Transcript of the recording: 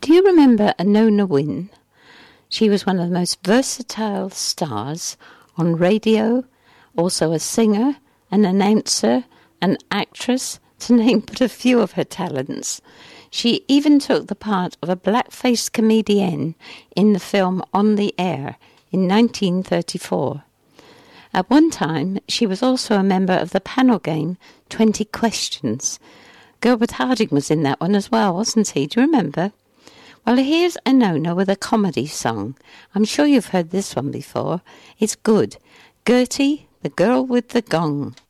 Do you remember Anona Wynne? She was one of the most versatile stars on radio, also a singer, an announcer, an actress, to name but a few of her talents. She even took the part of a black-faced comedienne in the film On the Air in 1934. At one time, she was also a member of the panel game 20 Questions. Gilbert Harding was in that one as well, wasn't he? Do you remember? Well, here's Anona with a comedy song. I'm sure you've heard this one before. It's good. Gertie, the Girl with the Gong.